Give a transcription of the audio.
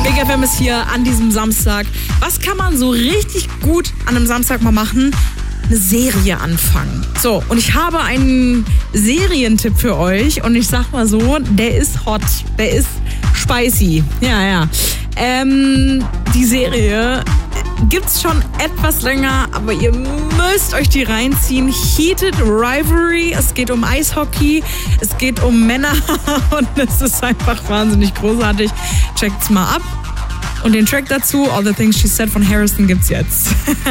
Big FM ist hier an diesem Samstag. Was kann man so richtig gut an einem Samstag mal machen? Eine Serie anfangen. So, und ich habe einen Serientipp für euch und ich sag mal so, der ist hot, der ist spicy. Ja. Die Serie gibt's schon etwas länger, aber ihr müsst euch die reinziehen. Heated Rivalry, es geht um Eishockey, es geht um Männer und es ist einfach wahnsinnig großartig. Checkt's mal ab. Und den Track dazu, All the Things She Said von Harrison, gibt's jetzt.